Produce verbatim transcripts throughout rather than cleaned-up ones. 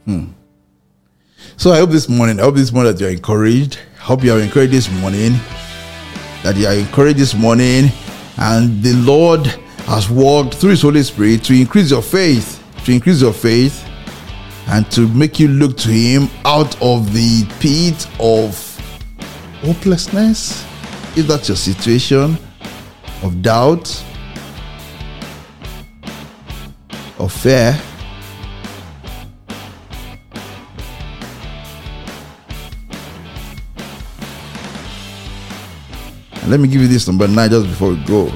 Hmm. So I hope this morning, I hope this morning that you're encouraged. I hope you are encouraged this morning. That you are encouraged this morning. And the Lord has worked through His Holy Spirit to increase your faith. To increase your faith. And to make you look to Him out of the pit of hopelessness. If that's your situation, of doubt, of fear. And let me give you this number nine just before we go.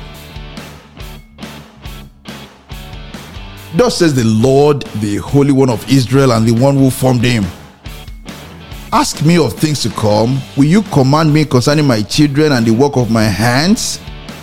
Thus says the Lord, the Holy One of Israel, and the one who formed him. Ask me of things to come. Will you command me concerning my children and the work of my hands?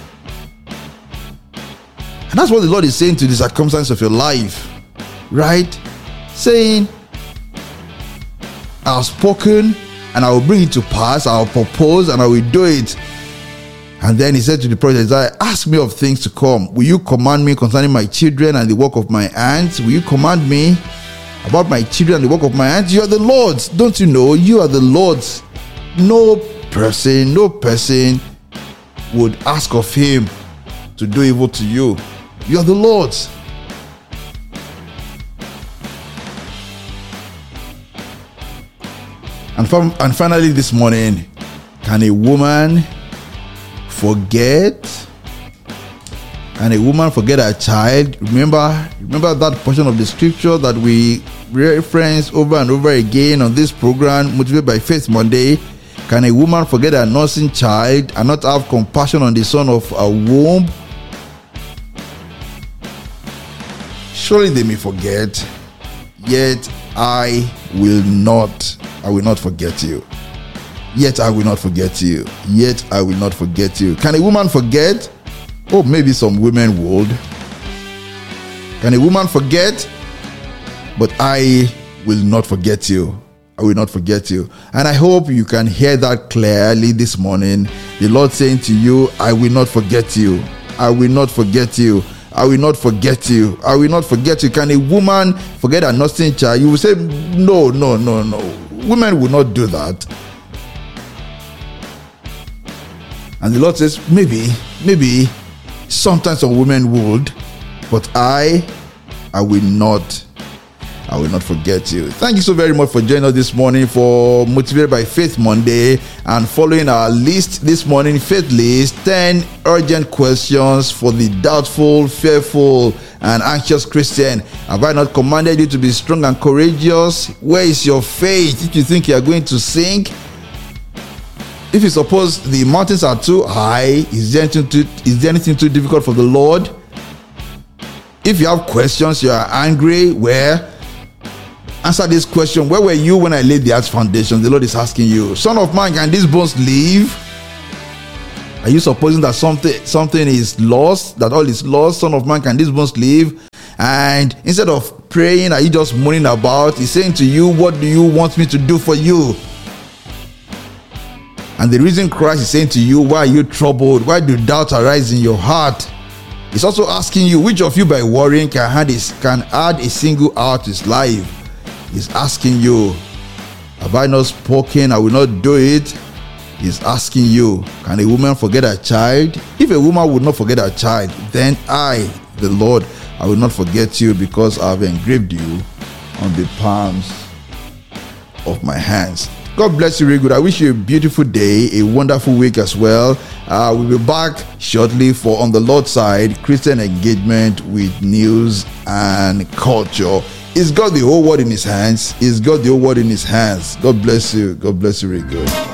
And that's what the Lord is saying to the circumstance of your life. Right? Saying, I have spoken and I will bring it to pass. I will propose and I will do it. And then he said to the prophet Isaiah, ask me of things to come. Will you command me concerning my children and the work of my hands? Will you command me about my children and the work of my hands? You are the Lord's. Don't you know? You are the Lord's. No person, no person would ask of him to do evil to you. You are the Lord's. And, from, and finally this morning, can a woman forget? Can a woman forget her child? Remember, remember that portion of the scripture that we reference over and over again on this program, Motivated by Faith Monday. Can a woman forget her nursing child and not have compassion on the son of her womb? Surely they may forget, yet I will not, I will not forget you. Yet I will not forget you. Yet I will not forget you. Can a woman forget? Oh, maybe some women would. Can a woman forget? But I will not forget you. I will not forget you. And I hope you can hear that clearly this morning. The Lord saying to you, I will not forget you. I will not forget you. I will not forget you. I will not forget you. Can a woman forget her nursing child? You will say, no, no, no, no. Women will not do that. And the Lord says, maybe, maybe sometimes some women would, but I, I will not, I will not forget you. Thank you so very much for joining us this morning for Motivated by Faith Monday and following our list this morning, faith list, ten urgent questions for the doubtful, fearful, and anxious Christian. Have I not commanded you to be strong and courageous? Where is your faith? If you think you are going to sink, if you suppose the mountains are too high, is there anything too, is there anything too difficult for the Lord? If you have questions, you are angry, where? Answer this question. Where were you when I laid the earth's foundation? The Lord is asking you. Son of man, can these bones live? Are you supposing that something something is lost, that all is lost? Son of man, can these bones live? And instead of praying, are you just moaning about? He's saying to you, what do you want me to do for you? And the reason Christ is saying to you, why are you troubled? Why do doubts arise in your heart? He's also asking you, which of you by worrying can add, his, can add a single hour to his life? He's asking you, have I not spoken? I will not do it. He's asking you, can a woman forget her child? If a woman would not forget her child, then I, the Lord, I will not forget you, because I have engraved you on the palms of my hands. God bless you really good. I wish you a beautiful day, a wonderful week as well. Uh, we'll be back shortly for On the Lord's Side, Christian engagement with news and culture. He's got the whole world in his hands. He's got the whole world in his hands. God bless you. God bless you really good.